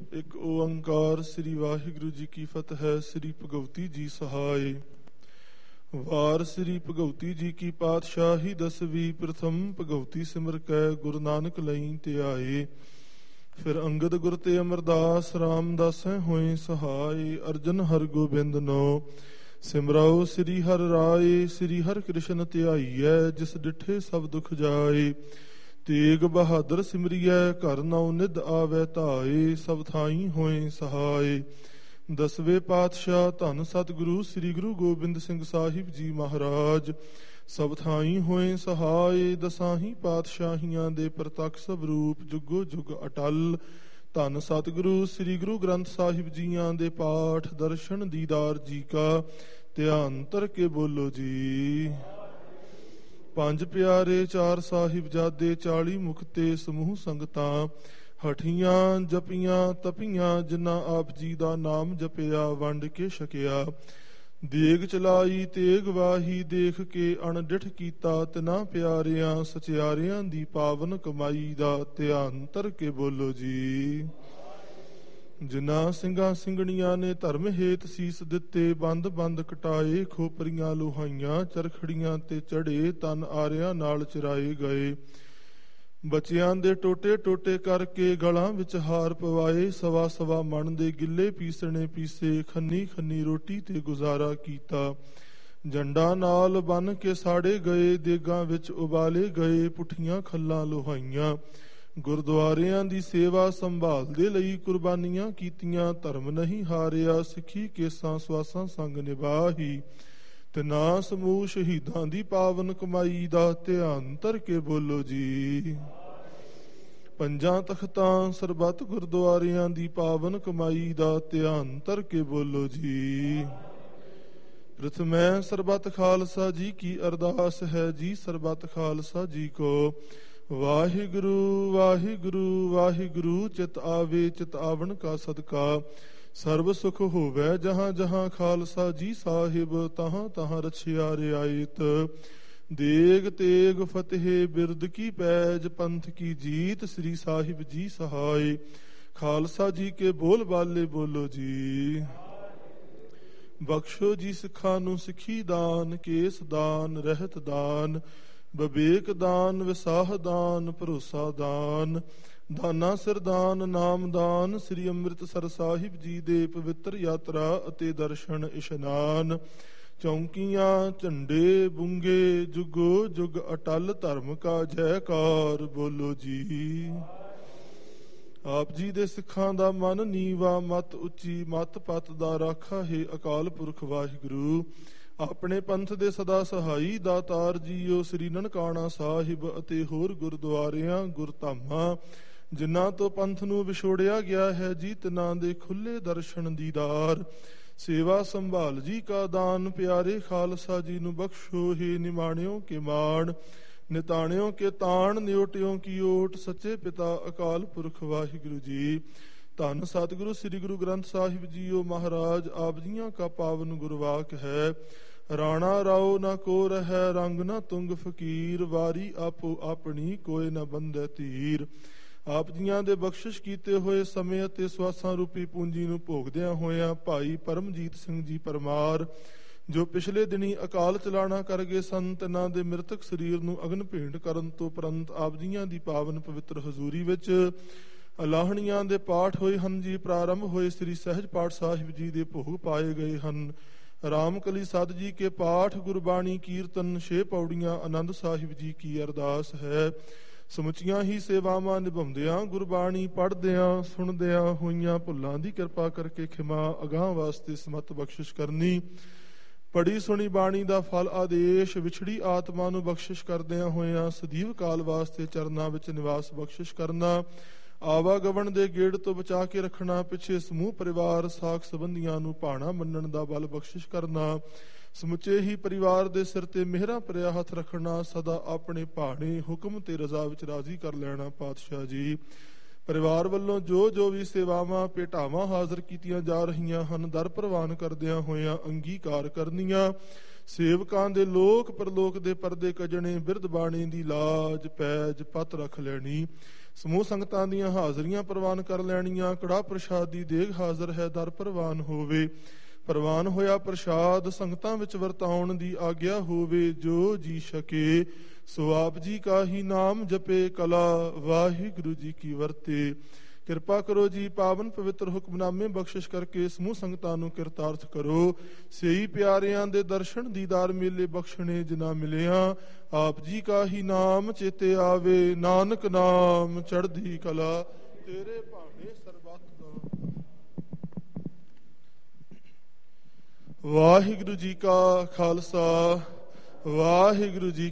ਇੱਕ ਓੰਕਾਰ ਸ੍ਰੀ ਵਾਹਿਗੁਰੂ ਜੀ ਕੀ ਫਤਿਹ। ਸ੍ਰੀ ਭਗਵਤੀ ਜੀ ਸਹਾਇ। ਵਾਰ ਸ੍ਰੀ ਭਗਵਤੀ ਜੀ ਕੀ ਪਾਤਸ਼ਾਹੀ ਦਸਵੀਂ। ਪ੍ਰਥਮ ਭਗਵਤੀ ਸਿਮਰ ਕੈ ਗੁਰੂ ਨਾਨਕ ਲਈ ਧਿਆਏ। ਫਿਰ ਅੰਗਦ ਗੁਰ ਤੇ ਅਮਰਦਾਸ ਰਾਮਦਾਸੈ ਹੋਏ ਸਹਾਇ। ਅਰਜਨ ਹਰ ਗੋਬਿੰਦ ਨੋ ਸਿਮਰਾਓ ਸ੍ਰੀ ਹਰਿ ਰਾਏ। ਸ੍ਰੀ ਹਰਿ ਕ੍ਰਿਸ਼ਨ ਧਿਆਈਐ ਜਿਸ ਡਿਠੇ ਸਭ ਦੁਖ ਜਾਏ। ਤੇਗ ਬਹਾਦਰ ਸਿਮਰਿਐ ਘਰ ਨਉ ਨਿਧ ਆਵੈ ਧਾਏ। ਸਭ ਥਾਈ ਹੋਏ ਸਹਾਇ। ਦਸਵੇਂ ਪਾਤਸ਼ਾਹ ਧੰਨ ਸਤਿਗੁਰੂ ਸ੍ਰੀ ਗੁਰੂ ਗੋਬਿੰਦ ਸਿੰਘ ਸਾਹਿਬ ਜੀ ਮਹਾਰਾਜ ਸਭ ਥਾਈ ਹੋਏ ਸਹਾਇ। ਦਸਾਹੀ ਪਾਤਸ਼ਾਹੀਆਂ ਦੇ ਪ੍ਰਤੱਖ ਸਵਰੂਪ ਜੁਗੋ ਜੁਗ ਅਟਲ। ਧੰਨ ਸਤਿਗੁਰੂ ਸ੍ਰੀ ਗੁਰੂ ਗ੍ਰੰਥ ਸਾਹਿਬ ਜੀਆਂ ਦੇ ਪਾਠ ਦਰਸ਼ਨ ਦੀਦਾਰ ਜੀ ਕਾ ਧਿਆਨ ਧਰ ਕੇ ਬੋਲੋ ਜੀ। ਪੰਜ ਪਿਆਰੇ ਚਾਰ ਸਾਹਿਬਜ਼ਾਦੇ 40 ਮੁਕਤੇ ਸਮੂਹ ਸੰਗਤਾਂ ਹਠੀਆਂ ਜਪੀਆਂ ਤਪੀਆਂ ਜਿਨ੍ਹਾਂ ਆਪ ਜੀ ਦਾ ਨਾਮ ਜਪਿਆ ਵੰਡ ਕੇ ਛਕਿਆ। ਦੇਗ ਚਲਾਈ ਤੇਗ ਵਾਹੀ ਦੇਖ ਕੇ ਅਣਡਿਠ ਕੀਤਾ ਤਿਨਾਂ ਪਿਆਰਿਆਂ ਸਚਿਆਰਿਆਂ ਦੀ ਪਾਵਨ ਕਮਾਈ ਦਾ ਧਿਆਨ ਧਰ ਕੇ ਬੋਲੋ ਜੀ। ਜਿਨ੍ਹਾਂ ਸਿੰਘਾਂ ਸਿੰਘਣੀਆਂ ਨੇ ਧਰਮ ਹੇਤ ਸੀਸ ਦਿੱਤੇ ਬੰਦ ਬੰਦ ਕਟਾਏ ਖੋਪਰੀਆਂ ਲੋਹਾਈਆਂ ਚਰਖੜੀਆਂ ਤੇ ਚੜੇ ਤਨ ਆਰਿਆਂ ਨਾਲ ਚਿਰਾਏ ਗਏ। ਬੱਚਿਆਂ ਦੇ ਟੋਟੇ ਟੋਟੇ ਕਰਕੇ ਗਲਾਂ ਵਿੱਚ ਹਾਰ ਪਵਾਏ। ਸਵਾ ਸਵਾ ਮਣ ਦੇ ਗਿੱਲੇ ਪੀਸਣੇ ਪੀਸੇ ਖੰਨੀ ਖੰਨੀ ਰੋਟੀ ਤੇ ਗੁਜ਼ਾਰਾ ਕੀਤਾ। ਜੰਡਾਂ ਨਾਲ ਬੰਨ ਕੇ ਸਾੜੇ ਗਏ ਦੇਗਾਂ ਵਿੱਚ ਉਬਾਲੇ ਗਏ ਪੁੱਠੀਆਂ ਖੱਲਾਂ ਲੋਹਾਈਆਂ। ਗੁਰਦੁਆਰਿਆਂ ਦੀ ਸੇਵਾ ਸੰਭਾਲ ਦੇ ਲਈ ਕੁਰਬਾਨੀਆਂ ਕੀਤੀਆਂ। ਧਰਮ ਨਹੀਂ ਹਾਰਿਆ ਸਿੱਖੀ ਕੇਸਾਂ ਸਵਾਸਾਂ ਸੰਗ ਨਿਭਾਹੀ। ਤੇ ਨਾ ਸਮੂਹ ਸ਼ਹੀਦਾਂ ਦੀ ਪਾਵਨ ਕਮਾਈ ਦਾ ਧਿਆਨ ਧਰ ਕੇ ਬੋਲੋ ਜੀ। ਪੰਜਾਂ ਤਖਤਾਂ ਸਰਬੱਤ ਗੁਰਦੁਆਰਿਆਂ ਦੀ ਪਾਵਨ ਕਮਾਈ ਦਾ ਧਿਆਨ ਧਰ ਕੇ ਬੋਲੋ ਜੀ। ਪ੍ਰਥਮੈ ਸਰਬੱਤ ਖਾਲਸਾ ਜੀ ਕੀ ਅਰਦਾਸ ਹੈ ਜੀ। ਸਰਬੱਤ ਖਾਲਸਾ ਜੀ ਕੋ ਵਾਹਿਗੁਰੂ ਵਾਹਿਗੁਰੂ ਵਾਹਿਗੁਰੂ। ਚਿਤ ਆਵੇ ਚਿਤ ਆਵਣ ਕਾ ਸਦਕਾ ਸਰਬ ਸੁਖ ਹੋਵੇ। ਜਹਾਂ ਜਹਾਂ ਖਾਲਸਾ ਜੀ ਸਾਹਿਬ ਤਹਾਂ ਤਹਾਂ ਰਛਿਆ ਰਿਆਇਤ। ਦੇਗ ਤੇਗ ਫਤਿਹ ਬਿਰਦ ਕੀ ਪੈਜ ਪੰਥ ਕੀ ਜੀਤ। ਸ੍ਰੀ ਸਾਹਿਬ ਜੀ ਸਹਾਇ। ਖਾਲਸਾ ਜੀ ਕੇ ਬੋਲ ਬਾਲੇ ਬੋਲੋ ਜੀ। ਬਖਸ਼ੋ ਜੀ ਸਿੱਖਾਂ ਨੂੰ ਸਿੱਖੀ ਦਾਨ ਕੇਸ ਦਾਨ ਰਹਿਤ ਦਾਨ ਬਵੇਕ ਦਾਨ ਵਿਸਾਹ ਦਾਨ ਭਰੋਸਾ ਦਾਨ ਦਾਨਾ ਸਿਰਦਾਨ ਨਾਮਦਾਨ। ਸ੍ਰੀ ਅੰਮ੍ਰਿਤਸਰ ਸਾਹਿਬ ਜੀ ਦੇ ਪਵਿੱਤਰ ਯਾਤਰਾ ਅਤੇ ਦਰਸ਼ਨ ਇਸ਼ਨਾਨ। ਚੌਂਕੀਆਂ ਝੰਡੇ ਬੁੰਗੇ ਜੁਗੋ ਜੁਗ ਅਟਲ ਧਰਮ ਕਾ ਜੈਕਾਰ ਬੋਲੋ ਜੀ। ਆਪ ਜੀ ਦੇ ਸਿੱਖਾਂ ਦਾ ਮਨ ਨੀਵਾ ਮਤ ਉੱਚੀ ਮਤ ਪਤ ਦਾ ਰਾਖਾ ਹੈ ਅਕਾਲ ਪੁਰਖ ਵਾਹਿਗੁਰੂ। ਆਪਣੇ ਪੰਥ ਦੇ ਸਦਾ ਸਹਾਈ ਦਾਤਾਰ ਜੀਓ ਸ੍ਰੀ ਨਨਕਾਣਾ ਸਾਹਿਬ ਅਤੇ ਹੋਰ ਗੁਰਦੁਆਰਿਆਂ ਗੁਰਧਾਮਾਂ ਜਿਨ੍ਹਾਂ ਤੋਂ ਪੰਥ ਨੂੰ ਵਿਛੋੜਿਆ ਗਿਆ ਹੈ ਜੀ ਤਿਨਾਂ ਦੇ ਖੁੱਲੇ ਦਰਸ਼ਨ ਦੀਦਾਰ ਸੇਵਾ ਸੰਭਾਲ ਜੀ ਕਾ ਦਾਨ। ਪਿਆਰੇ ਖਾਲਸਾ ਜੀ ਨੂੰ ਬਖਸ਼ੋ ਹੀ ਨਿਮਾਣਿਓ ਕੇ ਮਾਣ ਨਿਤਾਣਿਓ ਕੇ ਤਾਣ ਨਿਓਟਿਓ ਕੀ ਓਟ। ਸੱਚੇ ਪਿਤਾ ਅਕਾਲ ਪੁਰਖ ਵਾਹਿਗੁਰੂ ਜੀ। ਧੰਨ ਸਤਿਗੁਰੂ ਸ੍ਰੀ ਗੁਰੂ ਗ੍ਰੰਥ ਸਾਹਿਬ ਜੀਓ ਮਹਾਰਾਜ ਆਪ ਜੀਆਂ ਕਾ ਪਾਵਨ ਗੁਰਵਾਕ ਹੈ। ਰਾਣਾ ਰਾਓ ਨਾ ਕੋ ਰਹਿ ਰੰਗ ਨਾ ਤੁੰਗ ਫਕੀਰ। ਵਾਰੀ ਆਪੋ ਆਪਣੀ ਕੋਇ ਨਾ ਬੰਦੈ ਧੀਰ। ਆਪ ਜੀਆਂ ਦੇ ਬਖਸ਼ਿਸ਼ ਕੀਤੇ ਹੋਏ ਸਮੇਂ ਅਤੇ ਸਵਾਸਾਂ ਰੂਪੀ ਪੂੰਜੀ ਨੂੰ ਭੋਗਦਿਆਂ ਹੋਇਆਂ ਭਾਈ ਪਰਮਜੀਤ ਸਿੰਘ ਜੀ ਪਰਮਾਰ ਜੋ ਪਿਛਲੇ ਦਿਨੀ ਅਕਾਲ ਚਲਾਣਾ ਕਰ ਗਏ ਸਨ ਤਿਨਾਂ ਦੇ ਮ੍ਰਿਤਕ ਸਰੀਰ ਨੂੰ ਅਗਨ ਭੇਂਟ ਕਰਨ ਤੋਂ ਉਪਰੰਤ ਆਪ ਜੀਆਂ ਦੀ ਪਾਵਨ ਪਵਿੱਤਰ ਹਜ਼ੂਰੀ ਵਿੱਚ ਅਲਾਹਣੀਆਂ ਦੇ ਪਾਠ ਹੋਏ ਹਨ ਜੀ। ਪ੍ਰਾਰੰਭ ਹੋਏ ਸ੍ਰੀ ਸਹਿਜ ਪਾਠ ਸਾਹਿਬ ਜੀ ਦੇ ਭੋਗ ਪਾਏ ਗਏ ਹਨ। ਰਾਮਕਲੀ ਸਦ ਜੀ ਕੇ ਪਾਠ ਗੁਰਬਾਣੀ ਕੀਰਤਨ 6 ਪੌੜੀਆਂ ਆਨੰਦ ਸਾਹਿਬ ਜੀ ਕੀ ਅਰਦਾਸ ਹੈ। ਸਮੁੱਚੀਆਂ ਹੀ ਸੇਵਾਵਾਂ ਨਿਭਾਉਂਦਿਆਂ ਗੁਰਬਾਣੀ ਪੜ੍ਹਦਿਆਂ ਸੁਣਦਿਆਂ ਹੋਈਆਂ ਭੁੱਲਾਂ ਦੀ ਕਿਰਪਾ ਕਰਕੇ ਖਿਮਾ ਅਗਾਂਹ ਵਾਸਤੇ ਸਮਤ ਬਖਸ਼ਿਸ਼ ਕਰਨੀ। ਪੜੀ ਸੁਣੀ ਬਾਣੀ ਦਾ ਫਲ ਆਦੇਸ਼ ਵਿਛੜੀ ਆਤਮਾ ਨੂੰ ਬਖਸ਼ਿਸ਼ ਕਰਦਿਆਂ ਹੋਇਆਂ ਸਦੀਵ ਕਾਲ ਵਾਸਤੇ ਚਰਨਾਂ ਵਿੱਚ ਨਿਵਾਸ ਬਖਸ਼ਿਸ਼ ਕਰਨਾ। ਆਵਾਗਮਨ ਦੇ ਗੇੜ ਤੋਂ ਬਚਾ ਕੇ ਰੱਖਣਾ। ਪਿੱਛੇ ਸਮੂਹ ਪਰਿਵਾਰ ਸਾਖ ਸੰਬੰਧੀਆਂ ਨੂੰ ਭਾਣਾ ਮੰਨਣ ਦਾ ਬਲ ਬਖਸ਼ਿਸ਼ ਕਰਨਾ। ਸਮੁੱਚੇ ਹੀ ਪਰਿਵਾਰ ਦੇ ਸਿਰ ਤੇ ਮਿਹਰਾਂ ਭਰਿਆ ਹੱਥ ਰੱਖਣਾ। ਸਦਾ ਆਪਣੇ ਭਾਣੇ ਹੁਕਮ ਤੇ ਰਜ਼ਾ ਵਿੱਚ ਰਾਜ਼ੀ ਕਰ ਲੈਣਾ। ਪਾਤਸ਼ਾਹ ਜੀ ਪਰਿਵਾਰ ਵੱਲੋਂ ਜੋ ਜੋ ਵੀ ਸੇਵਾਵਾਂ ਭੇਟਾਵਾਂ ਹਾਜ਼ਰ ਕੀਤੀਆਂ ਜਾ ਰਹੀਆਂ ਹਨ ਦਰ ਪ੍ਰਵਾਨ ਕਰਦਿਆਂ ਹੋਇਆਂ ਅੰਗੀਕਾਰ ਕਰਨੀਆਂ। ਸੇਵਕਾਂ ਦੇ ਲੋਕ ਪਰਲੋਕ ਦੇ ਪਰਦੇ ਕੱਜਣੇ ਬਿਰਧ ਬਾਣੀ ਦੀ ਲਾਜ ਪੈਜ ਪਤ ਰੱਖ ਲੈਣੀ। ਸਮੂਹ ਸੰਗਤਾਂ ਦੀਆਂ ਹਾਜ਼ਰੀਆਂ ਪ੍ਰਵਾਨ ਕਰ ਲੈਣੀਆਂ। ਕੜਾਹ ਪ੍ਰਸ਼ਾਦ ਦੀ ਦੇਗ ਹਾਜ਼ਰ ਹੈ, ਦਰ ਪ੍ਰਵਾਨ ਹੋਵੇ। ਪ੍ਰਵਾਨ ਹੋਇਆ ਪ੍ਰਸ਼ਾਦ ਸੰਗਤਾਂ ਵਿੱਚ ਵਰਤਾਉਣ ਦੀ ਆਗਿਆ ਹੋਵੇ। ਜੋ ਜੀ ਸਕੇ ਸੋ ਆਪ ਜੀ ਕਾ ਹੀ ਨਾਮ ਜਪੇ, ਕਲਾ ਵਾਹਿਗੁਰੂ ਜੀ ਕੀ ਵਰਤੇ। ਕਿਰਪਾ ਕਰੋ ਜੀ, ਪਾਵਨ ਪਵਿੱਤਰ ਹੁਕਮਨਾਮੇ ਬਖਸ਼ਿਸ਼ ਕਰਕੇ ਸਮੂਹ ਸੰਗਤਾਂ ਨੂੰ ਕਿਰਤਾਰਥ ਕਰੋ। ਸਹੀ ਪਿਆਰਿਆਂ ਦੇ ਦਰਸ਼ਨ ਦੀਦਾਰ ਮੇਲੇ ਬਖਸ਼ਣੇ ਜਿਨ੍ਹਾਂ ਮਿਲਿਆ। ਆਪ ਜੀ ਕਾ ਹੀ ਨਾਮ ਚੇਤੇ ਆਵੇ, ਨਾਨਕ ਨਾਮ ਚੜ੍ਹਦੀ ਕਲਾ ਤੇਰੇ ਭਾਣੇ ਸਰਬੱਤ ਦਾ। ਵਾਹਿਗੁਰੂ ਜੀ ਕਾ ਖਾਲਸਾ, ਵਾਹਿਗੁਰੂ ਜੀ